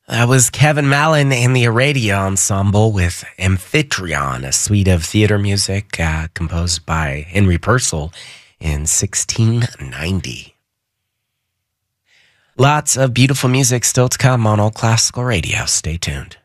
That was Kevin Mallon and the Radio Ensemble with Amphitryon, a suite of theater music composed by Henry Purcell in 1690. Lots of beautiful music still to come on Old Classical Radio. Stay tuned.